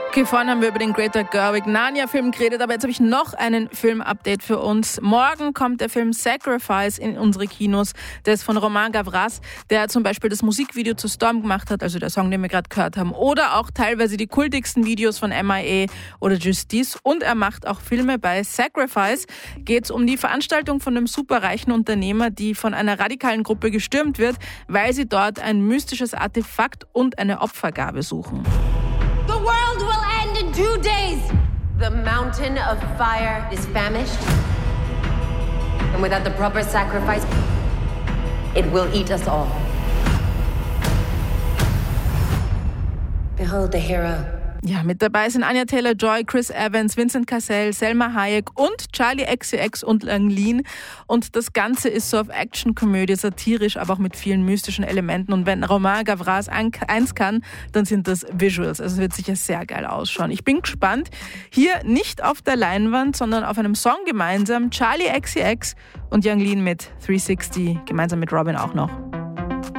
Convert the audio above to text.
Okay, vorhin haben wir über den Greta Gerwig Narnia-Film geredet, aber jetzt habe ich noch einen Film-Update für uns. Morgen kommt der Film Sacrifice in unsere Kinos. Der ist von Romain Gavras, der zum Beispiel das Musikvideo zu Storm gemacht hat, also der Song, den wir gerade gehört haben, oder auch teilweise die kultigsten Videos von MIA oder Justice. Und er macht auch Filme. Bei Sacrifice geht es um die Veranstaltung von einem superreichen Unternehmer, die von einer radikalen Gruppe gestürmt wird, weil sie dort ein mystisches Artefakt und eine Opfergabe suchen. The world will end in 2 days. The mountain of fire is famished. And without the proper sacrifice, it will eat us all. Behold the hero. Ja, mit dabei sind Anya Taylor-Joy, Chris Evans, Vincent Cassel, Selma Hayek und Charli XCX und Lang Lean. Und das Ganze ist so auf Action-Komödie, satirisch, aber auch mit vielen mystischen Elementen. Und wenn Romain Gavras eins kann, dann sind das Visuals. Also es wird sicher sehr geil ausschauen. Ich bin gespannt. Hier nicht auf der Leinwand, sondern auf einem Song gemeinsam. Charli XCX und Lang Lean mit 360, gemeinsam mit Robin auch noch.